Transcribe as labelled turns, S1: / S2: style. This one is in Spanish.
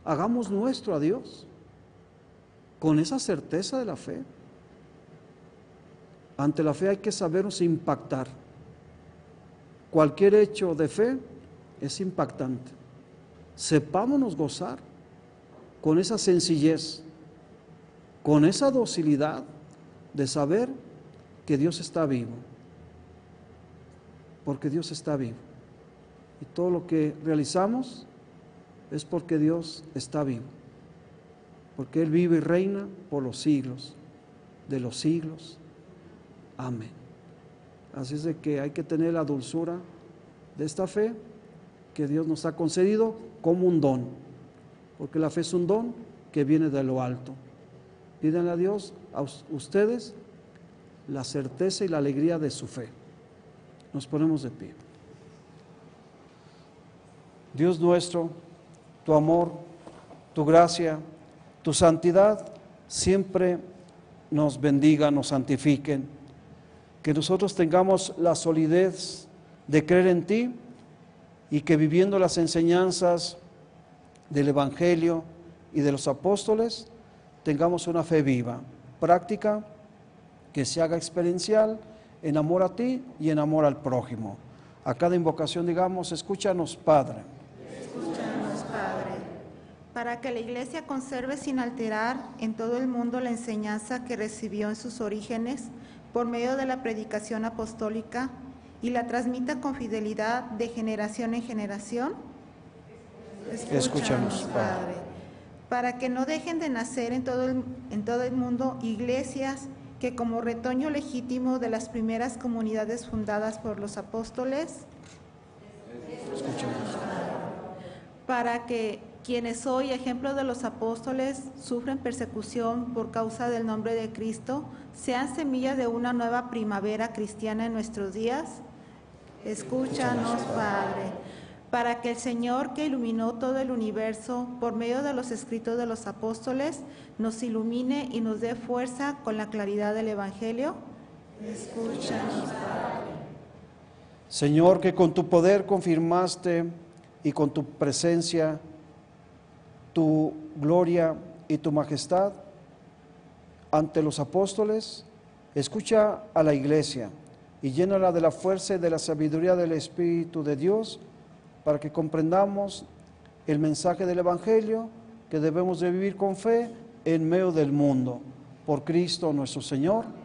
S1: hagamos nuestro a Dios con esa certeza de la fe. Ante la fe hay que sabernos impactar. Cualquier hecho de fe es impactante. Sepámonos gozar con esa sencillez, con esa docilidad de saber que Dios está vivo, porque Dios está vivo. Y todo lo que realizamos es porque Dios está vivo, porque Él vive y reina por los siglos de los siglos. Amén. Así es de que hay que tener la dulzura de esta fe que Dios nos ha concedido como un don, porque la fe es un don que viene de lo alto. Pídanle a Dios, a ustedes, la certeza y la alegría de su fe. Nos ponemos de pie. Dios nuestro, tu amor, tu gracia, tu santidad siempre nos bendiga, nos santifiquen. Que nosotros tengamos la solidez de creer en ti y que viviendo las enseñanzas del Evangelio y de los apóstoles tengamos una fe viva, práctica, que se haga experiencial en amor a ti y en amor al prójimo. A cada invocación digamos, escúchanos, Padre.
S2: Escúchanos, Padre. Para que la Iglesia conserve sin alterar en todo el mundo la enseñanza que recibió en sus orígenes por medio de la predicación apostólica y la transmita con fidelidad de generación en generación.
S1: Escúchanos, Padre.
S2: Para que no dejen de nacer en todo el mundo iglesias que como retoño legítimo de las primeras comunidades fundadas por los apóstoles,
S1: Escúchanos.
S2: para que quienes hoy, ejemplo de los apóstoles, sufren persecución por causa del nombre de Cristo, sean semilla de una nueva primavera cristiana en nuestros días. Escúchanos, Padre. Para que el Señor, que iluminó todo el universo por medio de los escritos de los apóstoles, nos ilumine y nos dé fuerza con la claridad del Evangelio. Escúchanos, Padre.
S1: Señor, que con tu poder confirmaste y con tu presencia, tu gloria y tu majestad ante los apóstoles, escucha a la Iglesia y llénala de la fuerza y de la sabiduría del Espíritu de Dios, para que comprendamos el mensaje del Evangelio que debemos de vivir con fe en medio del mundo. Por Cristo nuestro Señor.